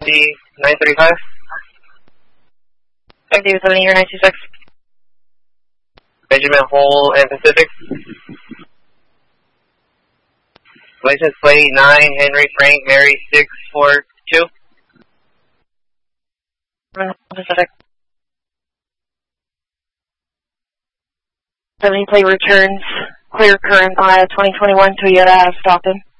935. David 70 year 926. Benjamin Hole and Pacific. License plate 9, Henry Frank Mary 642. Pacific. 70 plate returns clear current 2021 Toyota Stockton.